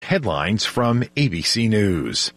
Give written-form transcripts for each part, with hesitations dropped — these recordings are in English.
Headlines from ABC News.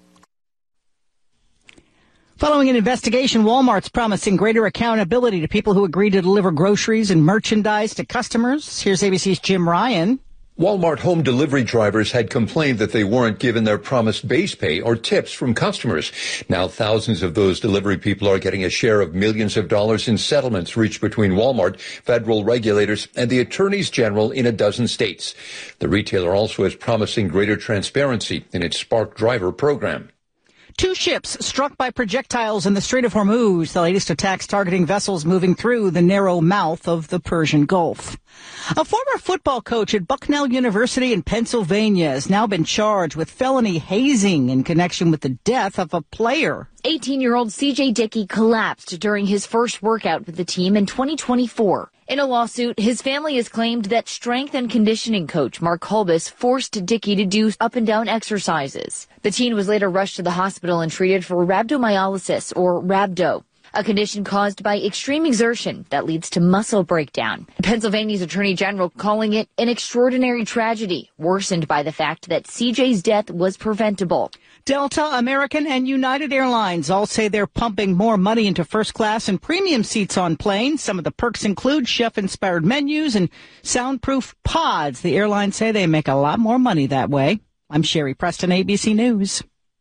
Following an investigation, Walmart's promising greater accountability to people who agree to deliver groceries and merchandise to customers. Here's ABC's Jim Ryan. Walmart home delivery drivers had complained that they weren't given their promised base pay or tips from customers. Now thousands of those delivery people are getting a share of millions of dollars in settlements reached between Walmart, federal regulators, and the attorneys general in a dozen states. The retailer also is promising greater transparency in its Spark Driver program. 2 ships struck by projectiles in the Strait of Hormuz, the latest attacks targeting vessels moving through the narrow mouth of the Persian Gulf. A former football coach at Bucknell University in Pennsylvania has now been charged with felony hazing in connection with the death of a player. 18-year-old C.J. Dickey collapsed during his first workout with the team in 2024. In a lawsuit, his family has claimed that strength and conditioning coach Mark Holbus forced Dickey to do up-and-down exercises. The teen was later rushed to the hospital and treated for rhabdomyolysis, or rhabdo, a condition caused by extreme exertion that leads to muscle breakdown. Pennsylvania's Attorney General calling it an extraordinary tragedy, worsened by the fact that CJ's death was preventable. Delta, American, and United Airlines all say they're pumping more money into first class and premium seats on planes. Some of the perks include chef-inspired menus and soundproof pods. The airlines say they make a lot more money that way. I'm Sherry Preston, ABC News.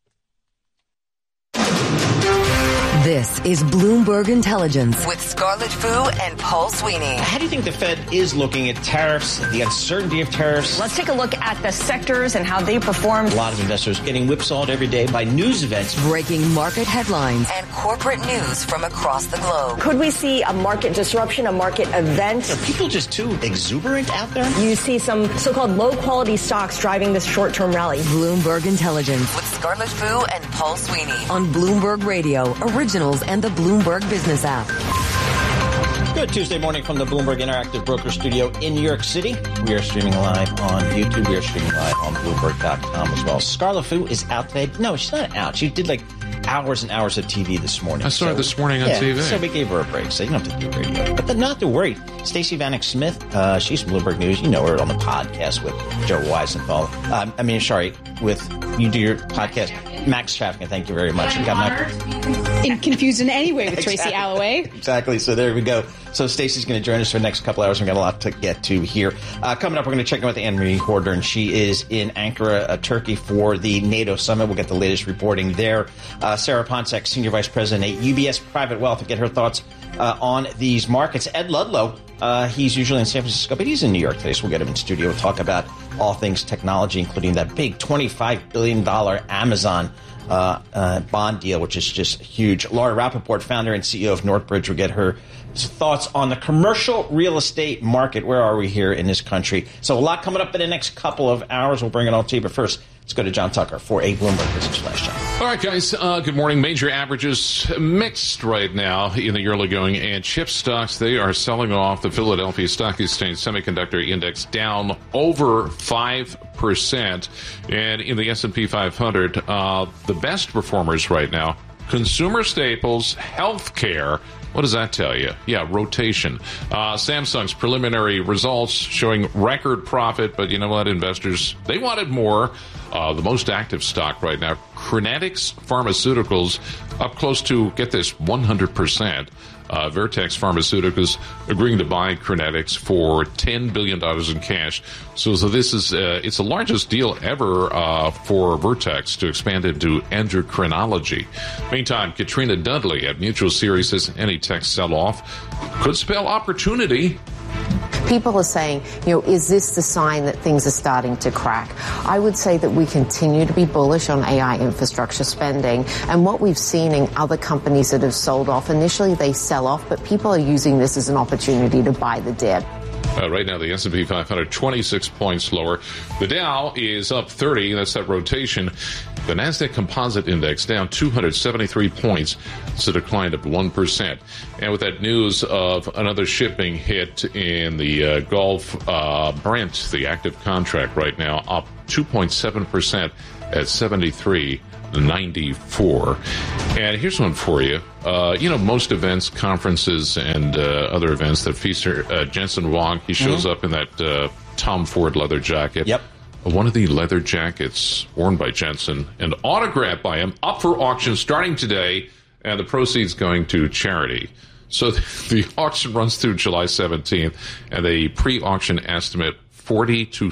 This is Bloomberg Intelligence with Scarlett Fu and Paul Sweeney. How do you think the Fed is looking at tariffs, the uncertainty of tariffs? Let's take a look at the sectors and how they performed. A lot of investors getting whipsawed every day by news events. Breaking market headlines and corporate news from across the globe. Could we see a market disruption, a market event? Are people just too exuberant out there? You see some so-called low-quality stocks driving this short-term rally. Bloomberg Intelligence with Scarlett Fu and Paul Sweeney on Bloomberg Radio, Originals and the Bloomberg Business app. Good Tuesday morning from the Bloomberg Interactive Broker Studio in New York City. We are streaming live on YouTube. We are streaming live on Bloomberg.com as well. Scarlett Fu is out today. No, she's not out. She did like hours and hours of TV this morning. I saw her this morning on TV. So we gave her a break. So you don't have to do radio. But not to worry. Stacey Vanek Smith, she's from Bloomberg News. You know her on the podcast with Joe Weisenthal. You do your podcast. Max Traffic, thank you very much. You got in confused in any way with Tracy Alloway. Exactly. So there we go. So Stacey's going to join us for the next couple hours. We've got a lot to get to here. Coming up, we're going to check in with Anne-Marie Hordern. She is in Ankara, Turkey for the NATO summit. We'll get the latest reporting there. Sarah Ponczek, Senior Vice President at UBS Private Wealth, to get her thoughts on these markets. Ed Ludlow, he's usually in San Francisco, but he's in New York today, so we'll get him in studio. We'll talk about all things technology, including that big $25 billion Amazon bond deal, which is just huge. Laura Rappaport, founder and CEO of Northbridge, will get her thoughts on the commercial real estate market. Where are we here in this country? So a lot coming up in the next couple of hours. We'll bring it all to you. But first, let's go to John Tucker for a Bloomberg Business Flash. John. All right, guys. Good morning. Major averages mixed right now in the early going. And chip stocks, they are selling off. The Philadelphia Stock Exchange Semiconductor Index down over 5%. And in the S&P 500, the best performers right now, consumer staples, healthcare. What does that tell you? Yeah, rotation. Samsung's preliminary results showing record profit, but you know what, investors, they wanted more. The most active stock right now, Crinetics Pharmaceuticals, up close to, get this, 100%. Vertex Pharmaceuticals agreeing to buy Crinetics for $10 billion in cash. So this is it's the largest deal ever for Vertex to expand into endocrinology. Meantime, Katrina Dudley at Mutual Series says any tech sell-off could spell opportunity. People are saying, is this the sign that things are starting to crack? I would say that we continue to be bullish on AI infrastructure spending. And what we've seen in other companies that have sold off, initially they sell off, but people are using this as an opportunity to buy the dip. Right now, the S&P 500, 26 points lower. The Dow is up 30. That's that rotation. The NASDAQ Composite Index down 273 points. It's a decline of 1%. And with that news of another ship being hit in the Gulf, Brent, the active contract right now, up 2.7% at 73.94. And here's one for you. Most events, conferences, and other events that feature Jensen Huang, he shows up in that Tom Ford leather jacket. Yep. one of the leather jackets worn by Jensen and autographed by him up for auction starting today, and the proceeds going to charity. So the auction runs through July 17th, and a pre-auction estimate $40,000 to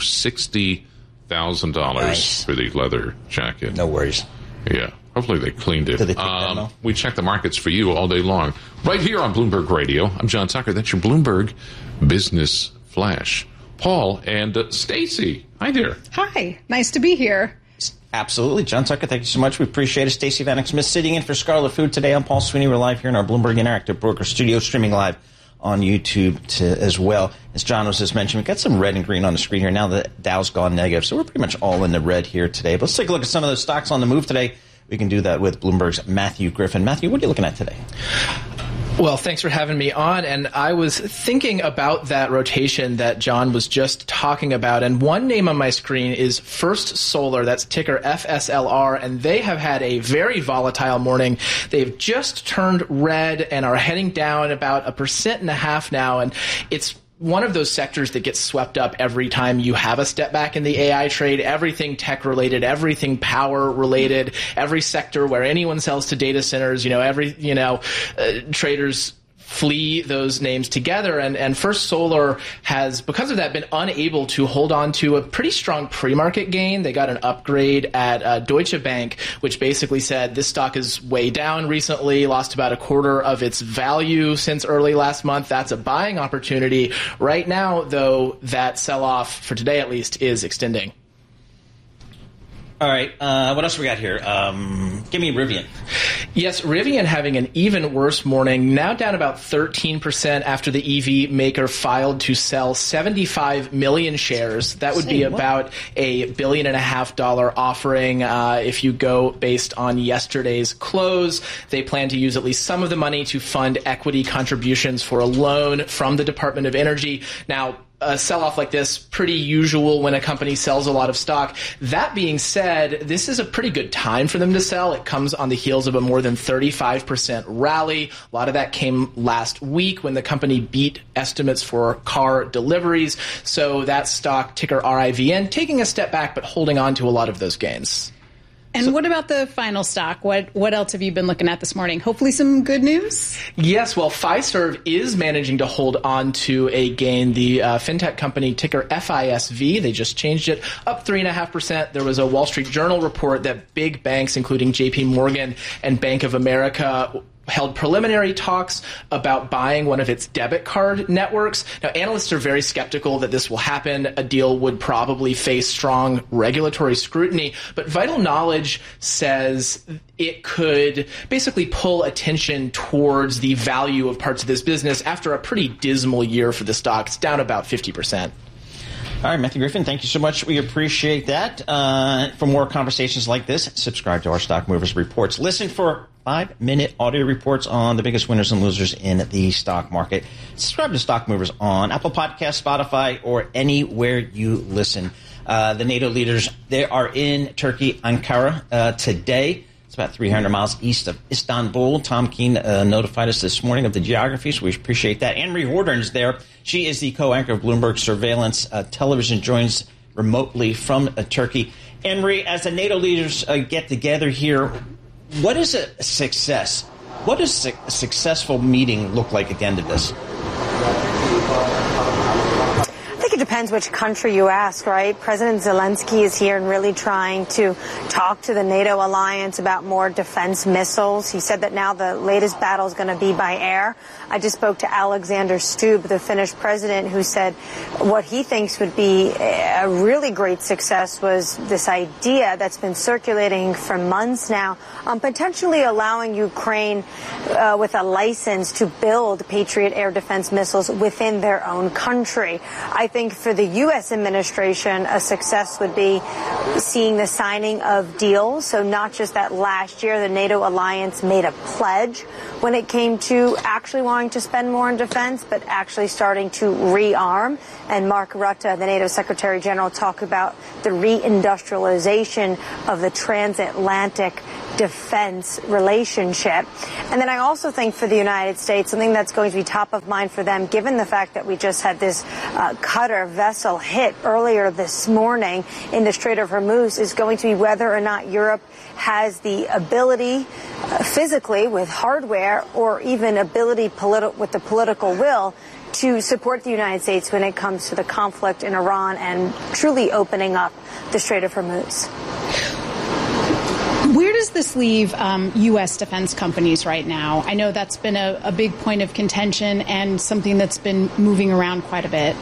$60,000 for the leather jacket. No worries. Yeah. Hopefully they cleaned it. Did they pick that up? We check the markets for you all day long. Right here on Bloomberg Radio. I'm John Tucker. That's your Bloomberg Business Flash. Paul and Stacy. Hi there. Hi. Nice to be here. Absolutely. John Tucker, thank you so much. We appreciate it. Stacey Vanek Smith sitting in for Scarlet Food today. I'm Paul Sweeney. We're live here in our Bloomberg Interactive Broker Studio, streaming live on YouTube as well. As John was just mentioning, we've got some red and green on the screen here. Now the Dow's gone negative, so we're pretty much all in the red here today. But let's take a look at some of those stocks on the move today. We can do that with Bloomberg's Matthew Griffin. Matthew, what are you looking at today? Well, thanks for having me on. And I was thinking about that rotation that John was just talking about. And one name on my screen is First Solar. That's ticker FSLR. And they have had a very volatile morning. They've just turned red and are heading down about 1.5% now. And it's one of those sectors that gets swept up every time you have a step back in the AI trade. Everything tech related, everything power related, every sector where anyone sells to data centers, traders flee those names together. And First Solar has, because of that, been unable to hold on to a pretty strong pre-market gain. They got an upgrade at Deutsche Bank, which basically said this stock is way down recently, lost about 1/4 of its value since early last month. That's a buying opportunity. Right now, though, that sell-off, for today at least, is extending. All right. What else we got here? Give me Rivian. Yes, Rivian having an even worse morning, now down about 13% after the EV maker filed to sell 75 million shares. That would be about $1.5 billion offering if you go based on yesterday's close. They plan to use at least some of the money to fund equity contributions for a loan from the Department of Energy. Now, a sell-off like this, pretty usual when a company sells a lot of stock. That being said, this is a pretty good time for them to sell. It comes on the heels of a more than 35% rally. A lot of that came last week when the company beat estimates for car deliveries. So that stock, ticker RIVN, taking a step back but holding on to a lot of those gains. And what about the final stock? What else have you been looking at this morning? Hopefully some good news? Yes, well, Fiserv is managing to hold on to a gain. The fintech company, ticker FISV, they just changed it, up 3.5%. There was a Wall Street Journal report that big banks, including JP Morgan and Bank of America, held preliminary talks about buying one of its debit card networks. Now, analysts are very skeptical that this will happen. A deal would probably face strong regulatory scrutiny, but Vital Knowledge says it could basically pull attention towards the value of parts of this business after a pretty dismal year for the stock. It's down about 50%. All right, Matthew Griffin, thank you so much. We appreciate that. For more conversations like this, subscribe to our Stock Movers Reports. Listen for 5-minute audio reports on the biggest winners and losers in the stock market. Subscribe to Stock Movers on Apple Podcasts, Spotify, or anywhere you listen. The NATO leaders, they are in Turkey, Ankara, today. It's about 300 miles east of Istanbul. Tom Keene notified us this morning of the geography, so we appreciate that. Anne-Marie Horden's there. She is the co-anchor of Bloomberg Surveillance Television, joins remotely from Turkey. Anne-Marie, as the NATO leaders get together here, what is a success? What does a successful meeting look like at the end of this? I think it depends which country you ask, right? President Zelensky is here and really trying to talk to the NATO alliance about more defense missiles. He said that now the latest battle is going to be by air. I just spoke to Alexander Stubb, the Finnish president, who said what he thinks would be a really great success was this idea that's been circulating for months now on potentially allowing Ukraine with a license to build Patriot air defense missiles within their own country. I think for the U.S. administration, a success would be seeing the signing of deals. So not just that last year the NATO alliance made a pledge when it came to actually wanting to spend more on defense, but actually starting to rearm. And Mark Rutte, the NATO Secretary General, talked about the reindustrialization of the transatlantic defense relationship. And then I also think for the United States, something that's going to be top of mind for them, given the fact that we just had this cutter vessel hit earlier this morning in the Strait of Hormuz, is going to be whether or not Europe has the ability physically with hardware or even ability with the political will to support the United States when it comes to the conflict in Iran and truly opening up the Strait of Hormuz. Where does this leave U.S. defense companies right now? I know that's been a big point of contention and something that's been moving around quite a bit.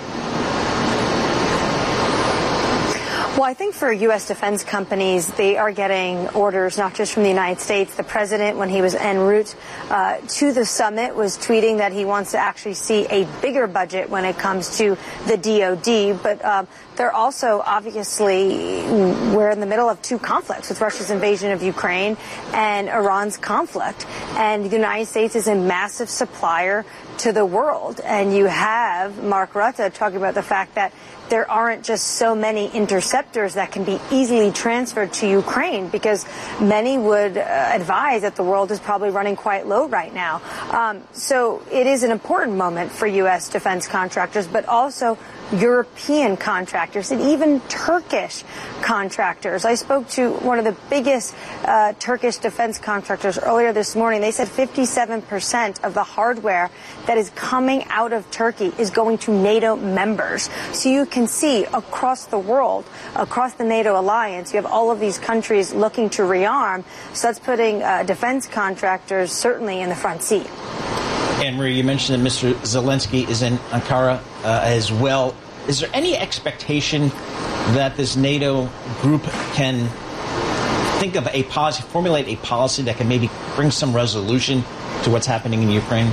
Well, I think for U.S. defense companies, they are getting orders not just from the United States. The president, when he was en route to the summit, was tweeting that he wants to actually see a bigger budget when it comes to the DoD. But they're also, obviously, we're in the middle of two conflicts with Russia's invasion of Ukraine and Iran's conflict. And the United States is a massive supplier to the world. And you have Mark Rutte talking about the fact that there aren't just so many interceptors that can be easily transferred to Ukraine, because many would advise that the world is probably running quite low right now. So it is an important moment for U.S. defense contractors, but also European contractors and even Turkish contractors. I spoke to one of the biggest Turkish defense contractors earlier this morning. They said 57% of the hardware that is coming out of Turkey is going to NATO members. So you can see across the world, across the NATO alliance, you have all of these countries looking to rearm. So that's putting defense contractors certainly in the front seat. Anne-Marie, you mentioned that Mr. Zelensky is in Ankara as well. Is there any expectation that this NATO group can think of a policy, formulate a policy that can maybe bring some resolution to what's happening in Ukraine?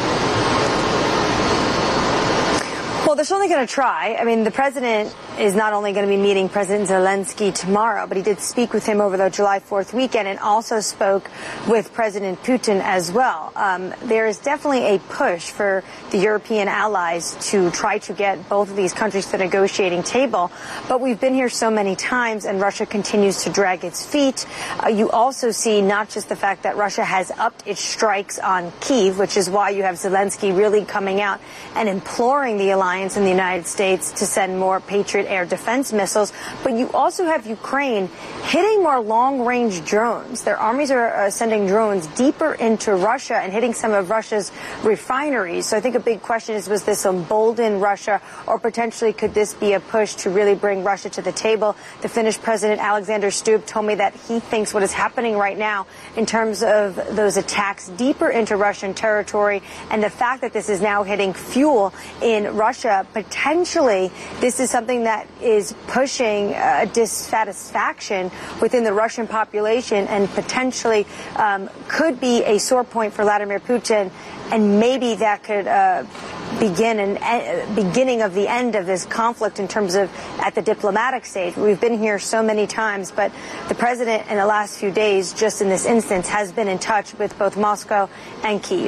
Well, they're certainly going to try. I mean, the president is not only going to be meeting President Zelensky tomorrow, but he did speak with him over the July 4th weekend and also spoke with President Putin as well. There is definitely a push for the European allies to try to get both of these countries to the negotiating table. But we've been here so many times, and Russia continues to drag its feet. You also see not just the fact that Russia has upped its strikes on Kyiv, which is why you have Zelensky really coming out and imploring the alliance in the United States to send more Patriot air defense missiles, but you also have Ukraine hitting more long-range drones. Their armies are sending drones deeper into Russia and hitting some of Russia's refineries. So I think a big question is, was this embolden Russia, or potentially could this be a push to really bring Russia to the table? The Finnish President Alexander Stubb told me that he thinks what is happening right now in terms of those attacks deeper into Russian territory and the fact that this is now hitting fuel in Russia, potentially this is something that is pushing dissatisfaction within the Russian population and potentially could be a sore point for Vladimir Putin, and maybe that could beginning of the end of this conflict in terms of at the diplomatic stage. We've been here so many times, but the president in the last few days, just in this instance, has been in touch with both Moscow and Kyiv.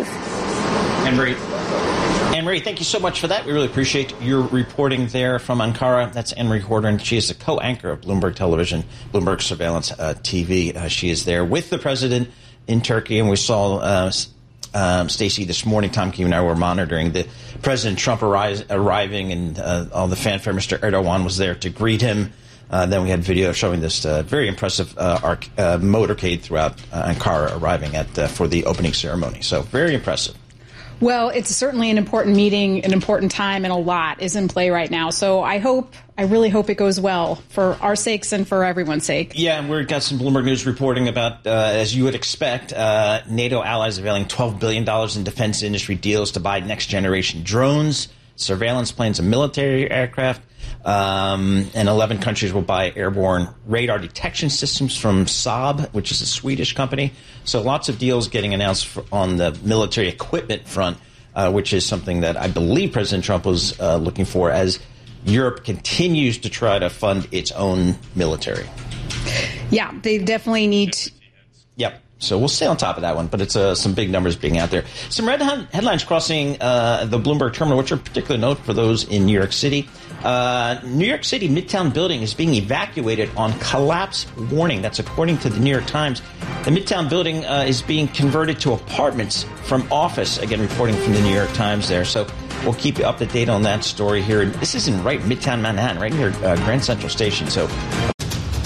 Anne-Marie, thank you so much for that. We really appreciate your reporting there from Ankara. That's Anne-Marie Horder. She is the co-anchor of Bloomberg Television, Bloomberg Surveillance TV. She is there with the president in Turkey, and we saw Stacey this morning. Tom Keene and I were monitoring the President Trump arriving, and all the fanfare. Mr. Erdogan was there to greet him. Then we had video showing this very impressive motorcade throughout Ankara arriving for the opening ceremony. So very impressive. Well, it's certainly an important meeting, an important time, and a lot is in play right now. So I really hope it goes well for our sakes and for everyone's sake. Yeah, and we've got some Bloomberg News reporting about, as you would expect, NATO allies availing $12 billion in defense industry deals to buy next-generation drones, surveillance planes, and military aircraft. And 11 countries will buy airborne radar detection systems from Saab, which is a Swedish company. So lots of deals getting announced on the military equipment front, which is something that I believe President Trump was looking for as Europe continues to try to fund its own military. Yeah, they definitely need... Yep. So we'll stay on top of that one, but it's some big numbers being out there. Some red headlines crossing the Bloomberg terminal, which are of particular note for those in New York City. New York City Midtown building is being evacuated on collapse warning. That's according to the New York Times. The Midtown building is being converted to apartments from office, again, reporting from the New York Times there. So we'll keep you up to date on that story here. And this is in Midtown Manhattan, right near Grand Central Station. So